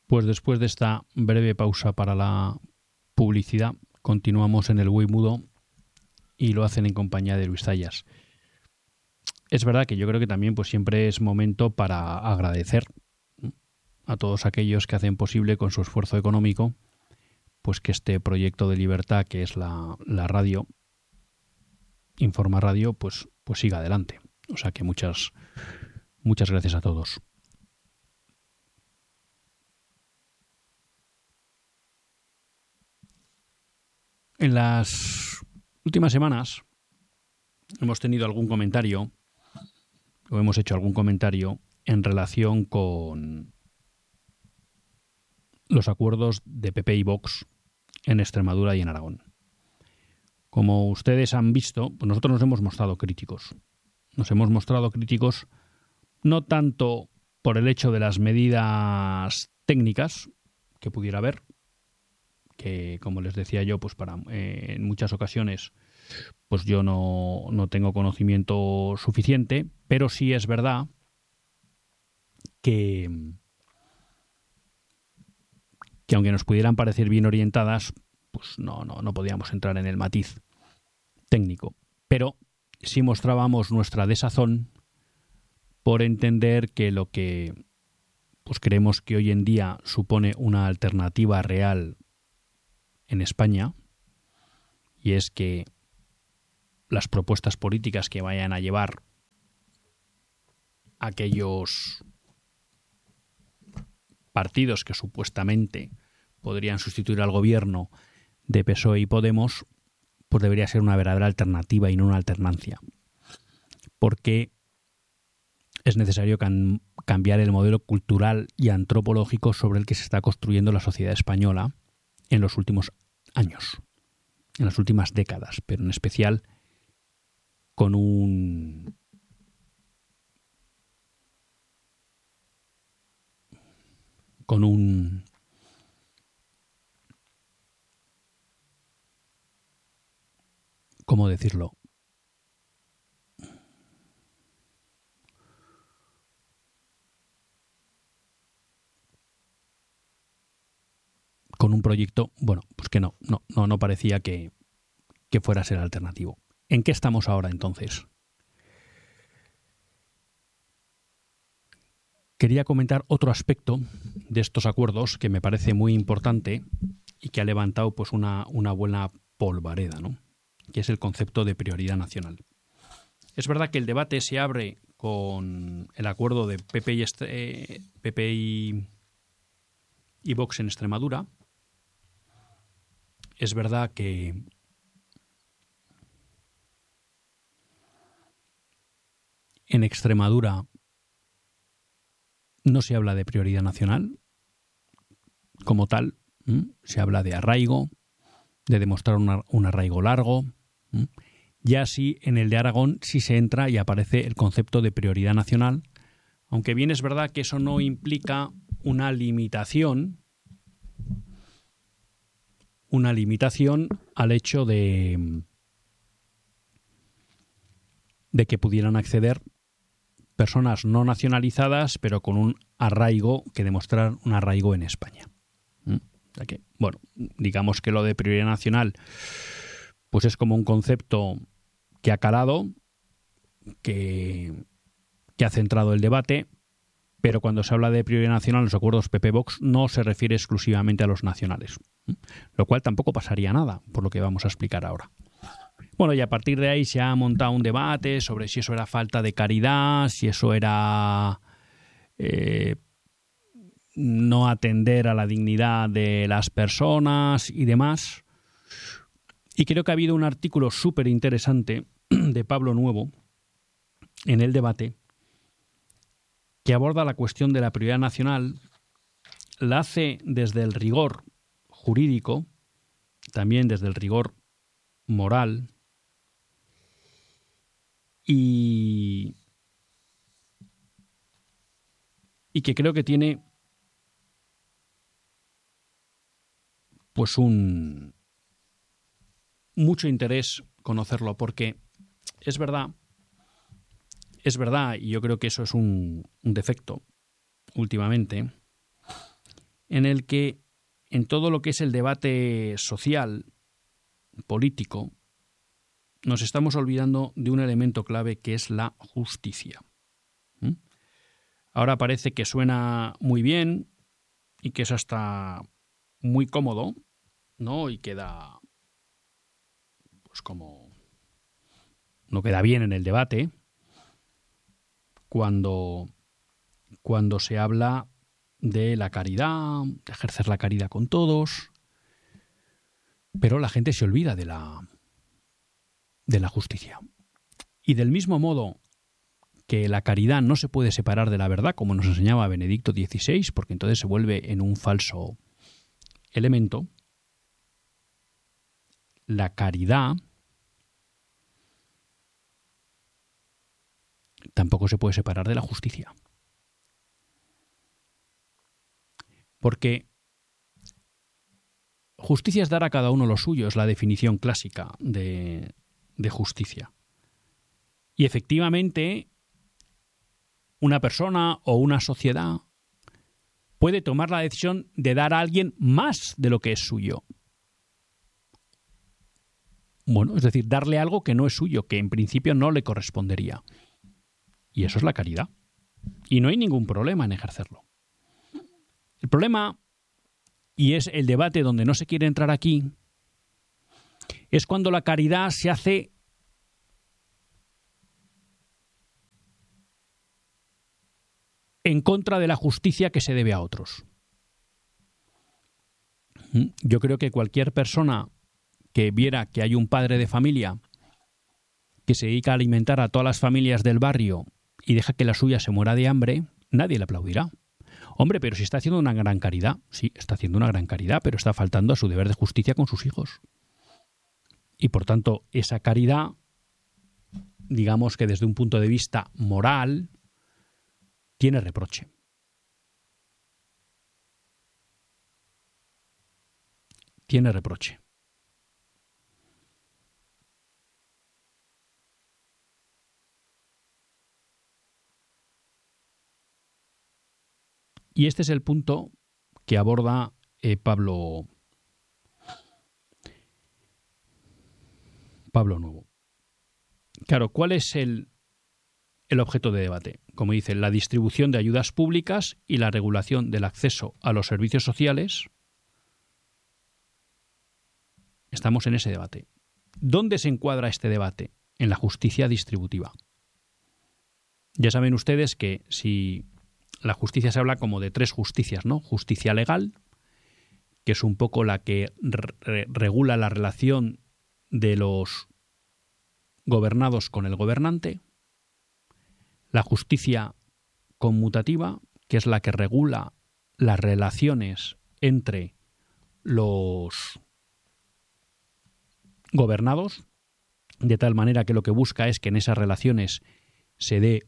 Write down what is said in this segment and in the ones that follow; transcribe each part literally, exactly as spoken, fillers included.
Pues después de esta breve pausa para la publicidad, continuamos en el Buey Mudo y lo hacen en compañía de Luis Zayas. Es verdad que yo creo que también pues siempre es momento para agradecer a todos aquellos que hacen posible con su esfuerzo económico pues que este proyecto de libertad que es la, la radio, Informa Radio, pues, pues siga adelante. O sea que muchas, muchas gracias a todos. En las últimas semanas hemos tenido algún comentario, o hemos hecho algún comentario en relación con los acuerdos de P P y Vox en Extremadura y en Aragón. Como ustedes han visto, pues nosotros nos hemos mostrado críticos. Nos hemos mostrado críticos no tanto por el hecho de las medidas técnicas que pudiera haber, que como les decía yo, pues para eh, en muchas ocasiones pues yo no, no tengo conocimiento suficiente, pero sí es verdad que, que aunque nos pudieran parecer bien orientadas, pues no, no, no podíamos entrar en el matiz técnico. Pero sí mostrábamos nuestra desazón por entender que lo que pues creemos que hoy en día supone una alternativa real en España, y es que las propuestas políticas que vayan a llevar aquellos partidos que supuestamente podrían sustituir al gobierno de P S O E y Podemos, pues debería ser una verdadera alternativa y no una alternancia. Porque es necesario can- cambiar el modelo cultural y antropológico sobre el que se está construyendo la sociedad española en los últimos años, en las últimas décadas, pero en especial con un con un ¿cómo decirlo? Con un proyecto, bueno, pues que no, no, no, no parecía que, que fuera a ser alternativo. ¿En qué estamos ahora entonces? Quería comentar otro aspecto de estos acuerdos que me parece muy importante y que ha levantado pues una, una buena polvareda, ¿no? Que es el concepto de prioridad nacional. Es verdad que el debate se abre con el acuerdo de P P y, eh, P P y, y Vox en Extremadura. Es verdad que en Extremadura no se habla de prioridad nacional como tal, ¿m? Se habla de arraigo, de demostrar una, un arraigo largo. ¿m? Ya sí, en el de Aragón sí se entra y aparece el concepto de prioridad nacional, aunque bien es verdad que eso no implica una limitación, una limitación al hecho de, de que pudieran acceder personas no nacionalizadas, pero con un arraigo, que demostrar un arraigo en España. ¿Mm? O sea que, bueno, digamos que lo de prioridad nacional pues es como un concepto que ha calado, que, que ha centrado el debate, pero cuando se habla de prioridad nacional en los acuerdos P P Vox no se refiere exclusivamente a los nacionales, ¿Mm? Lo cual tampoco pasaría nada, por lo que vamos a explicar ahora. Bueno, y a partir de ahí se ha montado un debate sobre si eso era falta de caridad, si eso era eh, no atender a la dignidad de las personas y demás. Y creo que ha habido un artículo súper interesante de Pablo Nuevo en el debate que aborda la cuestión de la prioridad nacional, la hace desde el rigor jurídico, también desde el rigor moral, y, y que creo que tiene pues un mucho interés conocerlo, porque es verdad, es verdad, y yo creo que eso es un, un defecto últimamente, en el que en todo lo que es el debate social, político, nos estamos olvidando de un elemento clave que es la justicia. ¿Mm? Ahora parece que suena muy bien y que es hasta muy cómodo, ¿no? Y queda, pues como, no queda bien en el debate cuando, cuando se habla de la caridad, de ejercer la caridad con todos, pero la gente se olvida de la, de la justicia. Y del mismo modo que la caridad no se puede separar de la verdad, como nos enseñaba Benedicto dieciséis, porque entonces se vuelve en un falso elemento, la caridad tampoco se puede separar de la justicia. Porque justicia es dar a cada uno lo suyo, es la definición clásica de, de justicia. Y efectivamente, una persona o una sociedad puede tomar la decisión de dar a alguien más de lo que es suyo. Bueno, es decir, darle algo que no es suyo, que en principio no le correspondería. Y eso es la caridad. Y no hay ningún problema en ejercerlo. El problema, y es el debate donde no se quiere entrar aquí, es cuando la caridad se hace en contra de la justicia que se debe a otros. Yo creo que cualquier persona que viera que hay un padre de familia que se dedica a alimentar a todas las familias del barrio y deja que la suya se muera de hambre, nadie le aplaudirá. Hombre, pero si está haciendo una gran caridad, sí, está haciendo una gran caridad, pero está faltando a su deber de justicia con sus hijos. Y por tanto, esa caridad, digamos que desde un punto de vista moral, tiene reproche. Tiene reproche. Y este es el punto que aborda eh, Pablo, Pablo Nuevo. Claro, ¿cuál es el, el objeto de debate? Como dice, la distribución de ayudas públicas y la regulación del acceso a los servicios sociales. Estamos en ese debate. ¿Dónde se encuadra este debate? En la justicia distributiva. Ya saben ustedes que si la justicia se habla como de tres justicias, ¿no? Justicia legal, que es un poco la que re- regula la relación de los gobernados con el gobernante. La justicia conmutativa, que es la que regula las relaciones entre los gobernados, de tal manera que lo que busca es que en esas relaciones se dé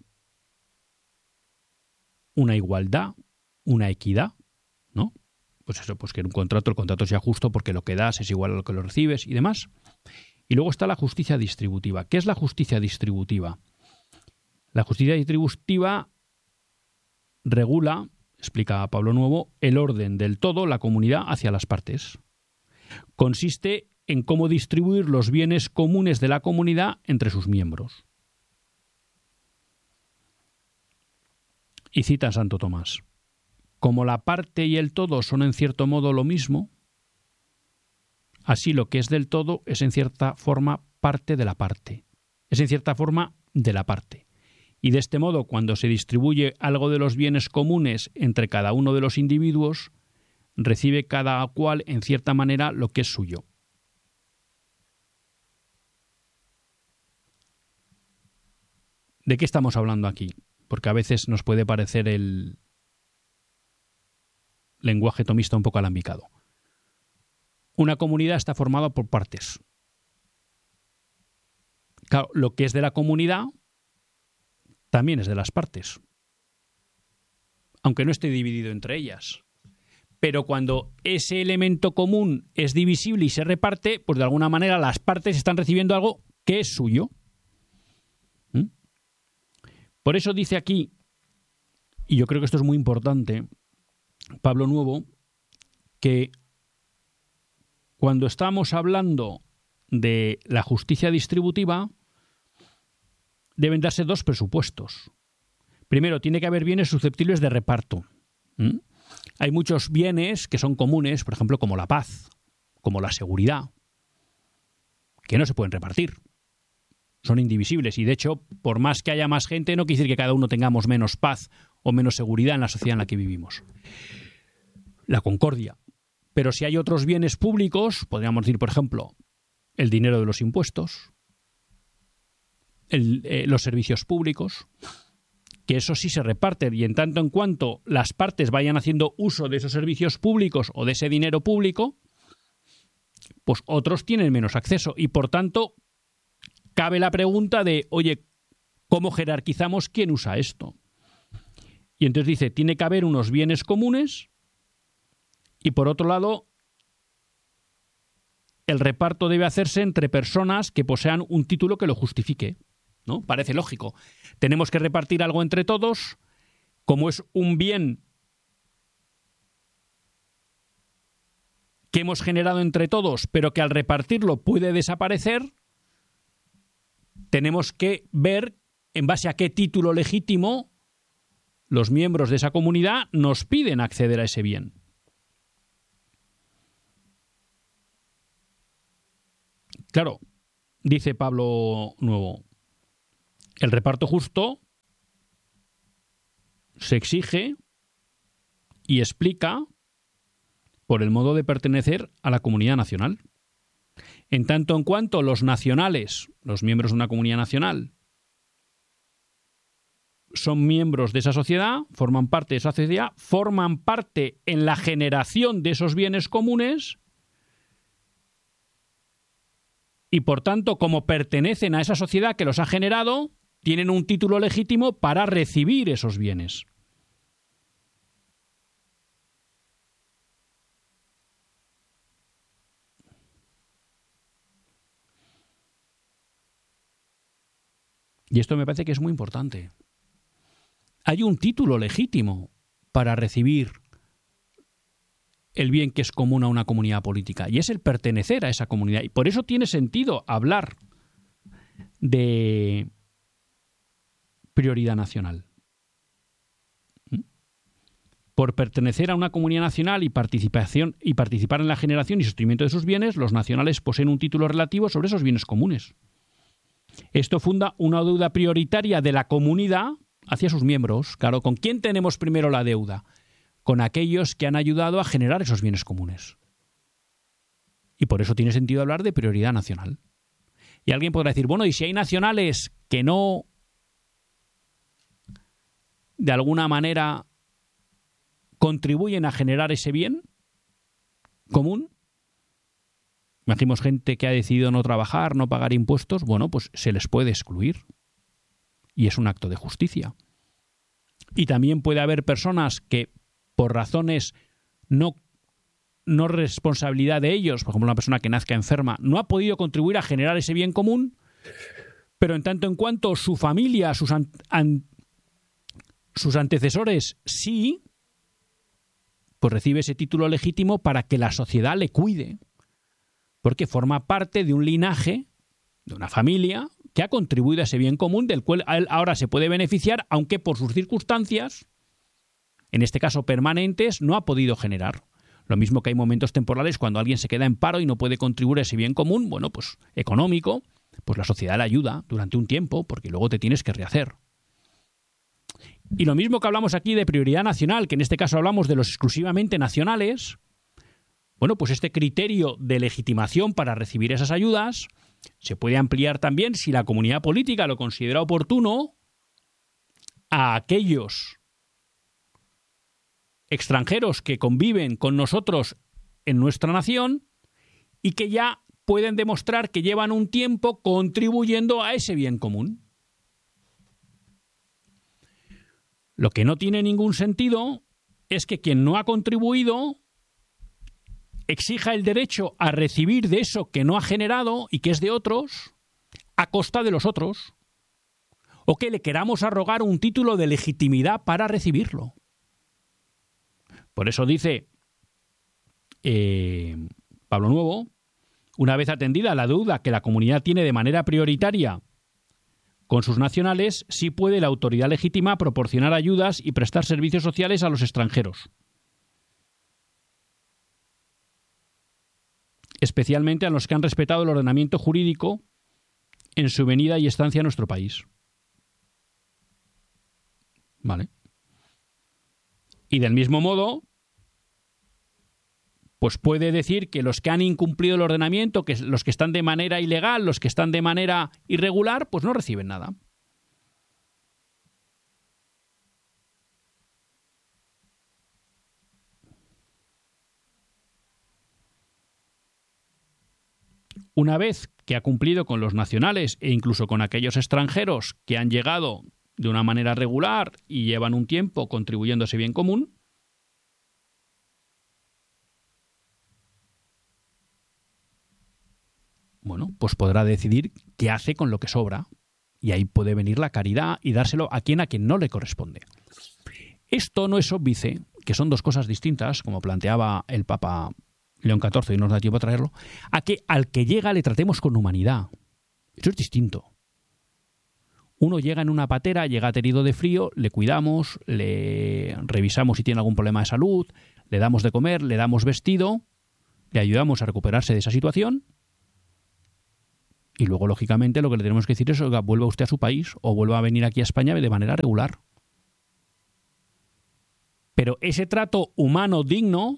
una igualdad, una equidad, ¿no? Pues eso, pues que en un contrato el contrato sea justo porque lo que das es igual a lo que lo recibes y demás. Y luego está la justicia distributiva. ¿Qué es la justicia distributiva? La justicia distributiva regula, explica Pablo Nuevo, el orden del todo, la comunidad, hacia las partes. Consiste en cómo distribuir los bienes comunes de la comunidad entre sus miembros. Y cita Santo Tomás: como la parte y el todo son en cierto modo lo mismo, así lo que es del todo es en cierta forma parte de la parte. Es en cierta forma de la parte. Y de este modo, cuando se distribuye algo de los bienes comunes entre cada uno de los individuos, recibe cada cual en cierta manera lo que es suyo. ¿De qué estamos hablando aquí? Porque a veces nos puede parecer el lenguaje tomista un poco alambicado. Una comunidad está formada por partes. Claro, lo que es de la comunidad también es de las partes, aunque no esté dividido entre ellas. Pero cuando ese elemento común es divisible y se reparte, pues de alguna manera las partes están recibiendo algo que es suyo. ¿Mm? Por eso dice aquí, y yo creo que esto es muy importante, Pablo Nuevo, que cuando estamos hablando de la justicia distributiva deben darse dos presupuestos. Primero, tiene que haber bienes susceptibles de reparto. ¿Mm? Hay muchos bienes que son comunes, por ejemplo, como la paz, como la seguridad, que no se pueden repartir. Son indivisibles y, de hecho, por más que haya más gente, no quiere decir que cada uno tengamos menos paz o menos seguridad en la sociedad en la que vivimos. La concordia. Pero si hay otros bienes públicos, podríamos decir, por ejemplo, el dinero de los impuestos, el, eh, los servicios públicos, que eso sí se reparten, y en tanto en cuanto las partes vayan haciendo uso de esos servicios públicos o de ese dinero público, pues otros tienen menos acceso y, por tanto, cabe la pregunta de, oye, ¿cómo jerarquizamos quién usa esto? Y entonces dice, tiene que haber unos bienes comunes y, por otro lado, el reparto debe hacerse entre personas que posean un título que lo justifique, ¿no? Parece lógico. Tenemos que repartir algo entre todos. Como es un bien que hemos generado entre todos, pero que al repartirlo puede desaparecer, tenemos que ver en base a qué título legítimo los miembros de esa comunidad nos piden acceder a ese bien. Claro, dice Pablo Nuevo, el reparto justo se exige y explica por el modo de pertenecer a la comunidad nacional. En tanto en cuanto los nacionales, los miembros de una comunidad nacional, son miembros de esa sociedad, forman parte de esa sociedad, forman parte en la generación de esos bienes comunes y, por tanto, como pertenecen a esa sociedad que los ha generado, tienen un título legítimo para recibir esos bienes. Y esto me parece que es muy importante. Hay un título legítimo para recibir el bien que es común a una comunidad política, y es el pertenecer a esa comunidad. Y por eso tiene sentido hablar de prioridad nacional. Por pertenecer a una comunidad nacional y participación y participar en la generación y sostenimiento de sus bienes, los nacionales poseen un título relativo sobre esos bienes comunes. Esto funda una deuda prioritaria de la comunidad hacia sus miembros. Claro, ¿con quién tenemos primero la deuda? Con aquellos que han ayudado a generar esos bienes comunes. Y por eso tiene sentido hablar de prioridad nacional. Y alguien podrá decir, bueno, ¿y si hay nacionales que no, de alguna manera, contribuyen a generar ese bien común? Imaginemos gente que ha decidido no trabajar, no pagar impuestos, bueno, pues se les puede excluir. Y es un acto de justicia. Y también puede haber personas que, por razones no, no responsabilidad de ellos, por ejemplo, una persona que nazca enferma, no ha podido contribuir a generar ese bien común, pero en tanto en cuanto su familia, sus, an, an, sus antecesores sí, pues recibe ese título legítimo para que la sociedad le cuide, porque forma parte de un linaje, de una familia, que ha contribuido a ese bien común del cual él ahora se puede beneficiar, aunque por sus circunstancias, en este caso permanentes, no ha podido generar. Lo mismo que hay momentos temporales cuando alguien se queda en paro y no puede contribuir a ese bien común, bueno, pues económico, pues la sociedad le ayuda durante un tiempo, porque luego te tienes que rehacer. Y lo mismo que hablamos aquí de prioridad nacional, que en este caso hablamos de los exclusivamente nacionales, bueno, pues este criterio de legitimación para recibir esas ayudas se puede ampliar también, si la comunidad política lo considera oportuno, a aquellos extranjeros que conviven con nosotros en nuestra nación y que ya pueden demostrar que llevan un tiempo contribuyendo a ese bien común. Lo que no tiene ningún sentido es que quien no ha contribuido exija el derecho a recibir de eso que no ha generado y que es de otros a costa de los otros, o que le queramos arrogar un título de legitimidad para recibirlo. Por eso dice eh, Pablo Nuevo, una vez atendida la deuda que la comunidad tiene de manera prioritaria con sus nacionales, sí puede la autoridad legítima proporcionar ayudas y prestar servicios sociales a los extranjeros, especialmente a los que han respetado el ordenamiento jurídico en su venida y estancia en nuestro país. ¿Vale? Y del mismo modo, pues puede decir que los que han incumplido el ordenamiento, que los que están de manera ilegal, los que están de manera irregular, pues no reciben nada. Una vez que ha cumplido con los nacionales e incluso con aquellos extranjeros que han llegado de una manera regular y llevan un tiempo contribuyendo a ese bien común, bueno, pues podrá decidir qué hace con lo que sobra. Y ahí puede venir la caridad y dárselo a quien a quien no le corresponde. Esto no es óbice, que son dos cosas distintas, como planteaba el Papa León catorce, y no nos da tiempo a traerlo, a que al que llega le tratemos con humanidad. Eso es distinto. Uno llega en una patera, llega aterido de frío, le cuidamos, le revisamos si tiene algún problema de salud, le damos de comer, le damos vestido, le ayudamos a recuperarse de esa situación y luego, lógicamente, lo que le tenemos que decir es: oiga, vuelva usted a su país o vuelva a venir aquí a España de manera regular. Pero ese trato humano digno,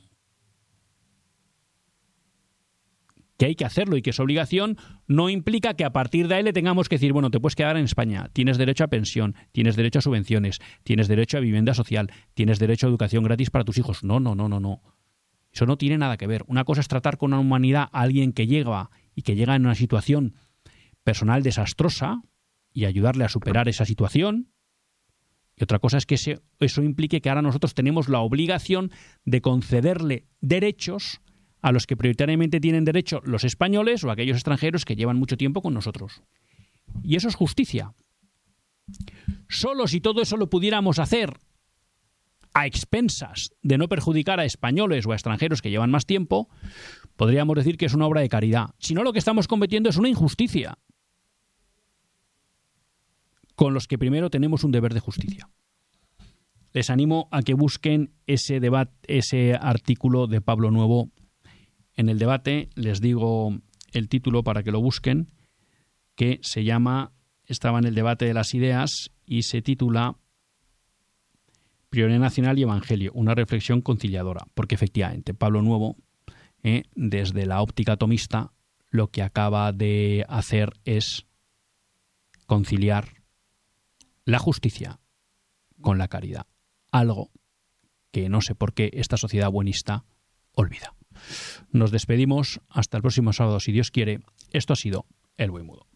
que hay que hacerlo y que es obligación, no implica que a partir de ahí le tengamos que decir: bueno, te puedes quedar en España, tienes derecho a pensión, tienes derecho a subvenciones, tienes derecho a vivienda social, tienes derecho a educación gratis para tus hijos. No, no, no, no, no. Eso no tiene nada que ver. Una cosa es tratar con una humanidad a alguien que llega y que llega en una situación personal desastrosa y ayudarle a superar esa situación. Y otra cosa es que ese, eso implique que ahora nosotros tenemos la obligación de concederle derechos a los que prioritariamente tienen derecho los españoles o aquellos extranjeros que llevan mucho tiempo con nosotros. Y eso es justicia. Solo si todo eso lo pudiéramos hacer a expensas de no perjudicar a españoles o a extranjeros que llevan más tiempo, podríamos decir que es una obra de caridad. Si no, lo que estamos cometiendo es una injusticia con los que primero tenemos un deber de justicia. Les animo a que busquen ese debate, ese artículo de Pablo Nuevo en El Debate. Les digo el título para que lo busquen, que se llama, estaba en El Debate de las Ideas y se titula Prioridad Nacional y Evangelio, una reflexión conciliadora. Porque efectivamente Pablo Nuevo, eh, desde la óptica tomista, lo que acaba de hacer es conciliar la justicia con la caridad. Algo que no sé por qué esta sociedad buenista olvida. Nos despedimos hasta el próximo sábado, si Dios quiere. Esto ha sido El Buey Mudo.